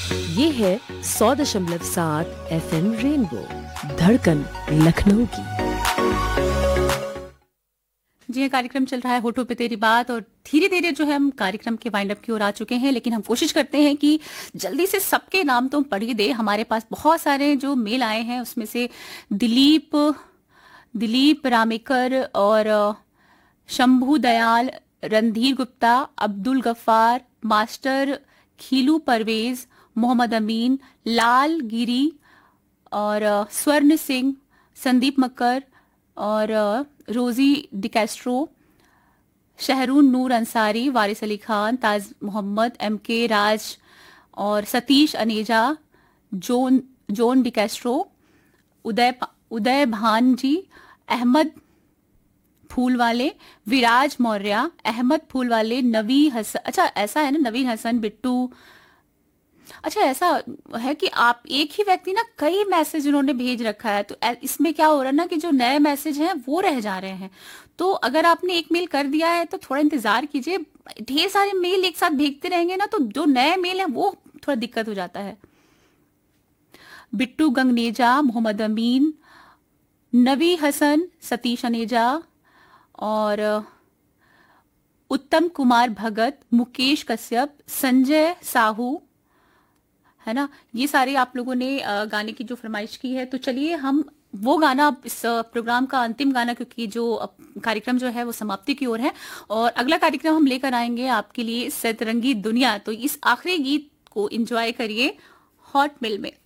ये है 100.7 FM rainbow, धड़कन लखनऊ की। जी कार्यक्रम चल रहा है होठों पे तेरी बात, और धीरे धीरे जो है हम कार्यक्रम के वाइंड अप की ओर आ चुके हैं, लेकिन हम कोशिश करते हैं कि जल्दी से सबके नाम तो हम पढ़ ही दे। हमारे पास बहुत सारे जो मेल आए हैं, उसमें से दिलीप रामेकर और शंभू दयाल, रणधीर गुप्ता, अब्दुल गफ्फार, मास्टर खीलू परवेज, मोहम्मद अमीन, लाल गिरी और स्वर्ण सिंह, संदीप मक्कर और रोजी डिकैस्ट्रो, शहरून नूर अंसारी, वारिस अली खान, ताज मोहम्मद, MK राज और सतीश अनेजा, जोन डिकैस्ट्रो, उदय भान जी, अहमद फूलवाले, विराज मौर्य, अहमद फूलवाले, नवी हसन। अच्छा ऐसा है ना, नवीन हसन, बिट्टू। अच्छा ऐसा है कि आप एक ही व्यक्ति ना कई मैसेज उन्होंने भेज रखा है, तो इसमें क्या हो रहा है ना कि जो नए मैसेज हैं वो रह जा रहे हैं। तो अगर आपने एक मेल कर दिया है तो थोड़ा इंतजार कीजिए, ढेर सारे मेल एक साथ भेजते रहेंगे ना तो जो नए मेल है वो थोड़ा दिक्कत हो जाता है। बिट्टू गंगनेजा, मोहम्मद अमीन, नवी हसन, सतीश अनेजा और उत्तम कुमार भगत, मुकेश कश्यप, संजय साहू, है ना। ये सारे आप लोगों ने गाने की जो फरमाइश की है, तो चलिए हम वो गाना, इस प्रोग्राम का अंतिम गाना, क्योंकि जो कार्यक्रम जो है वो समाप्ति की ओर है, और अगला कार्यक्रम हम लेकर आएंगे आपके लिए सतरंगी दुनिया। तो इस आखिरी गीत को एंजॉय करिए हॉट मिल में।